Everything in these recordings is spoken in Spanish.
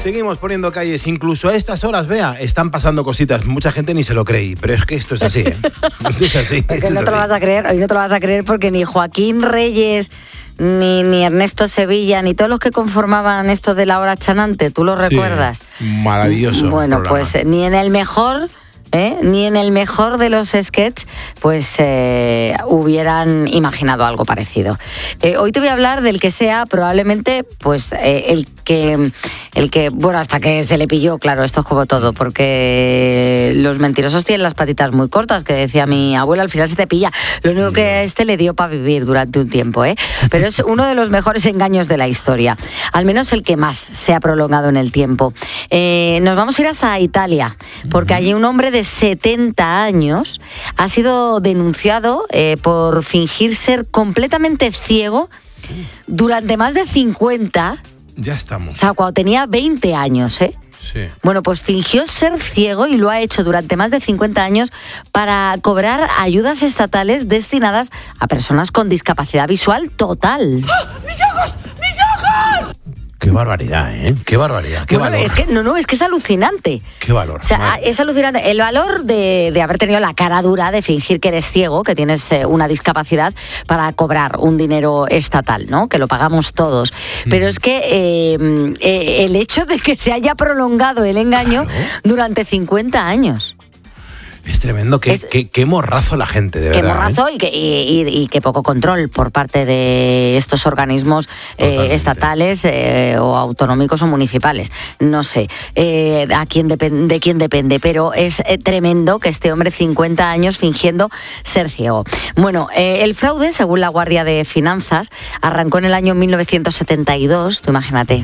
Seguimos poniendo calles, incluso a estas horas, vea, están pasando cositas. Mucha gente ni se lo cree, pero es que esto es así, ¿eh? Esto es así. Porque no te lo vas a creer, hoy no te lo vas a creer porque ni Joaquín Reyes, ni Ernesto Sevilla, ni todos los que conformaban esto de La Hora Chanante, ¿tú lo recuerdas? Maravilloso. Bueno, programa. pues ni en el mejor de los sketches pues hubieran imaginado algo parecido. Hoy te voy a hablar del que sea probablemente pues el que bueno, hasta que se le pilló, claro, esto es como todo, porque los mentirosos tienen las patitas muy cortas, que decía mi abuela, al final se te pilla. Lo único que a este le dio para vivir durante un tiempo, pero es uno de los mejores engaños de la historia, al menos el que más se ha prolongado en el tiempo. Nos vamos a ir hasta Italia, porque allí un hombre de 70 años ha sido denunciado por fingir ser completamente ciego durante más de 50. Ya estamos. O sea, cuando tenía 20 años, Sí. Bueno, pues fingió ser ciego y lo ha hecho durante más de 50 años para cobrar ayudas estatales destinadas a personas con discapacidad visual total. ¡Oh, mis ojos! ¡Mis ojos! Qué barbaridad, ¿eh? Qué barbaridad, qué Bueno, valor. es que es alucinante. Qué valor. O sea, es alucinante. El valor de haber tenido la cara dura de fingir que eres ciego, que tienes una discapacidad, para cobrar un dinero estatal, ¿no? Que lo pagamos todos. Pero es que el hecho de que se haya prolongado el engaño durante 50 años. Es tremendo, qué morrazo la gente, de verdad. Qué morrazo y qué poco control por parte de estos organismos estatales o autonómicos o municipales. No sé de quién depende, pero es tremendo que este hombre, 50 años, fingiendo ser ciego. Bueno, el fraude, según la Guardia de Finanzas, arrancó en el año 1972, tú imagínate.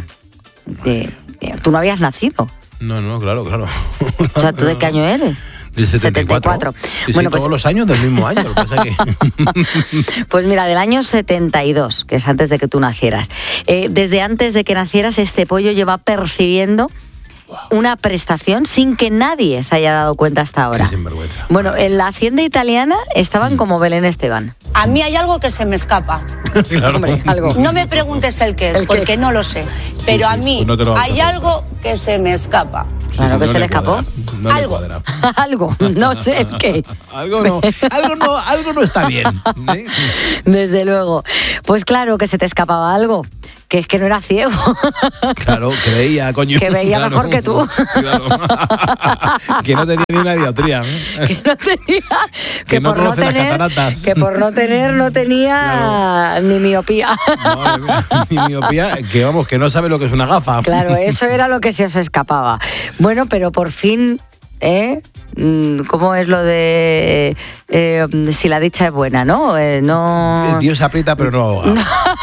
Tú no habías nacido. No, claro. O sea, ¿tú de qué año eres? Del 74. Sí, bueno, pues, todos los años del mismo año. Lo que pasa que... Pues mira, del año 72, que es antes de que tú nacieras. Desde antes de que nacieras, este pollo lleva percibiendo una prestación sin que nadie se haya dado cuenta hasta ahora. Qué sinvergüenza. Bueno, en la hacienda italiana estaban como Belén Esteban. A mí hay algo que se me escapa. Claro. Hombre, algo. No me preguntes el qué es, porque no lo sé. Pero a mí pues no te lo vamos a hay preguntar. algo que se me escapa. Claro que No se le escapó. cuadra, no le Algo. cuadra. Algo, no sé el qué. Algo no está bien. ¿Eh? Desde luego. Pues claro que se te escapaba algo. Que es que no era ciego. Claro, que veía, coño. Que veía Claro, mejor que tú. Claro. Que no tenía ni una dioptría. Que no tenía. Que no conoce las cataratas. Que por no tener no tenía ni miopía. Madre mía, ni miopía, que vamos, que no sabe lo que es una gafa. Claro, eso era lo que se os escapaba. Bueno, pero por fin, ¿cómo es lo de si la dicha es buena, no? No. Dios aprieta, pero no ahoga.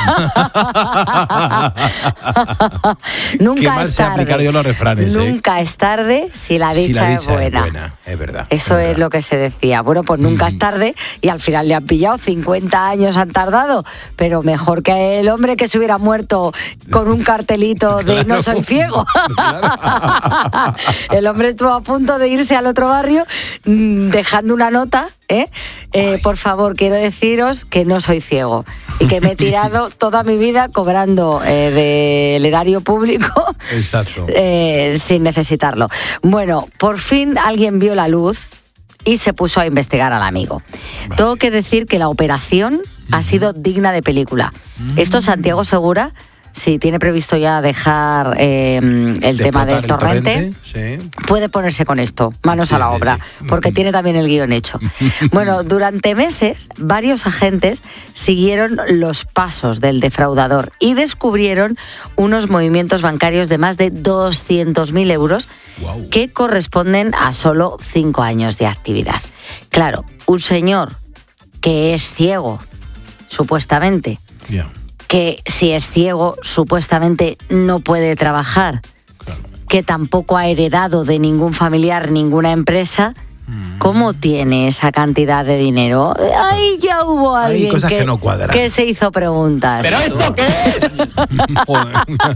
Nunca Qué mal es sé aplicar tarde. yo los refranes. Nunca es tarde si la dicha, es buena. Es verdad. Eso es es lo que se decía. Bueno, pues nunca es tarde y al final le han pillado. 50 años han tardado, pero mejor que el hombre que se hubiera muerto con un cartelito de no soy ciego. Claro. El hombre estuvo a punto de irse al otro barrio dejando una nota. Por favor, quiero deciros que no soy ciego y que me he tirado toda mi vida cobrando del erario público. Exacto. Sin necesitarlo. Bueno, por fin alguien vio la luz y se puso a investigar al amigo. Vale. Tengo que decir que la operación ha sido digna de película. Esto Santiago Segura, si tiene previsto ya dejar el tema del torrente, sí. puede ponerse con esto, manos Sí, a la obra, sí. porque tiene también el guión hecho. Bueno, durante meses, varios agentes siguieron los pasos del defraudador y descubrieron unos movimientos bancarios de más de 200.000 euros Guau. que corresponden a solo 5 años de actividad. Claro, un señor que es ciego, supuestamente, Ya. que si es ciego, supuestamente no puede trabajar, Claro. que tampoco ha heredado de ningún familiar ninguna empresa, ¿cómo tiene esa cantidad de dinero? Ahí ya hubo Hay alguien cosas que no cuadran. que se hizo preguntas. ¿Pero esto qué es? Joder.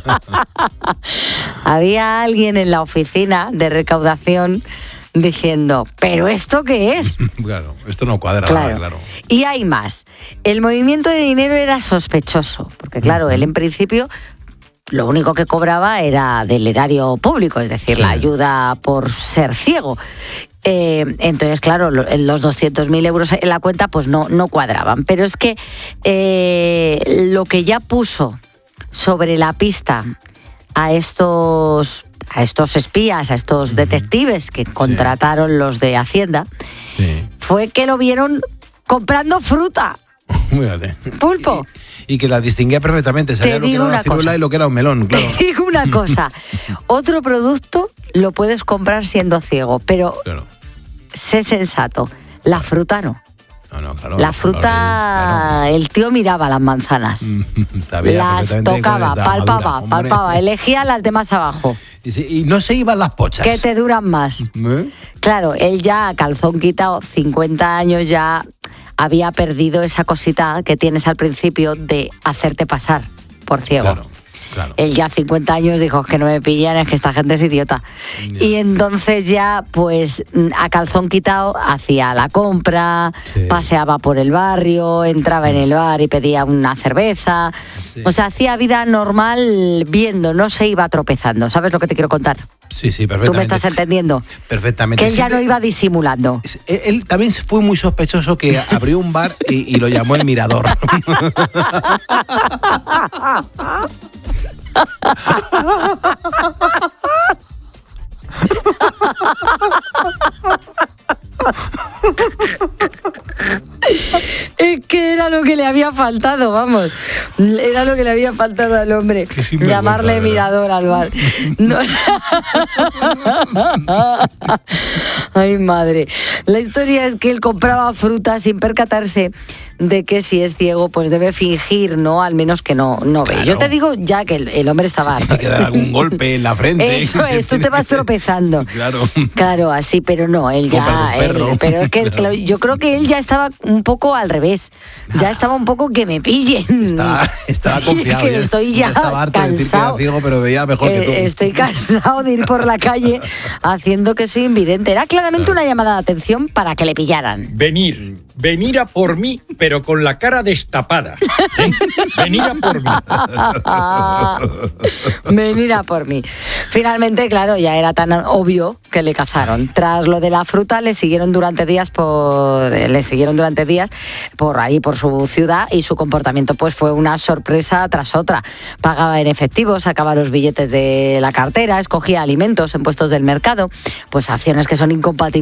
Había alguien en la oficina de recaudación diciendo, ¿pero esto qué es? Claro, esto no cuadra nada, claro. Y hay más. El movimiento de dinero era sospechoso, porque claro, él en principio lo único que cobraba era del erario público, es decir, la ayuda por ser ciego. Entonces, claro, los 200.000 euros en la cuenta pues no cuadraban. Pero es que lo que ya puso sobre la pista a estos espías, a estos detectives que contrataron los de Hacienda, fue que lo vieron comprando fruta. Fíjate. Pulpo. Y que la distinguía perfectamente, sabía lo que era una ciruela y lo que era un melón, claro. Te digo una cosa, otro producto lo puedes comprar siendo ciego, pero sé sensato, la fruta no. No, claro, la fruta, claro. El tío miraba las manzanas, las tocaba, palpaba, elegía las de más abajo. Y no se iban las pochas. Que te duran más. Claro, él ya a calzón quitado, 50 años ya había perdido esa cosita que tienes al principio de hacerte pasar por ciego. Claro. Él ya 50 años dijo, es que no me pillan, es que esta gente es idiota. Y entonces ya, pues, a calzón quitado, hacía la compra, paseaba por el barrio, entraba en el bar y pedía una cerveza. O sea, hacía vida normal viendo, no se iba tropezando. ¿Sabes lo que te quiero contar? Sí, perfectamente. ¿Tú me estás entendiendo? Perfectamente. Que él ya no iba disimulando. Él también fue muy sospechoso que abrió un bar y lo llamó El Mirador. Es que era lo que le había faltado, vamos. Era lo que le había faltado al hombre. Llamarle Mirador al bar. No. Ay, madre. La historia es que él compraba fruta sin percatarse de que si es ciego, pues debe fingir, ¿no? Al menos que no ve. Claro. Yo te digo ya que el hombre estaba... Tiene que dar algún golpe en la frente. Eso es, tú te vas tropezando. Claro, así, pero no, él ya... pero es que claro, yo creo que él ya estaba un poco al revés. Ya estaba un poco que me pillen. Estaba confiado. Que estoy ya estaba harto cansado. de decir que era ciego, pero veía mejor que tú. Estoy cansado de ir por la calle haciendo que soy invidente. Era claramente una llamada de atención para que le pillaran. Venir a por mí, pero con la cara destapada. Venir a por mí. Venir a por mí. Finalmente, claro, ya era tan obvio que le cazaron. Tras lo de la fruta, le siguieron durante días por ahí, por su ciudad, y su comportamiento pues fue una sorpresa tras otra. Pagaba en efectivo, sacaba los billetes de la cartera, escogía alimentos en puestos del mercado, pues acciones que son incompatibles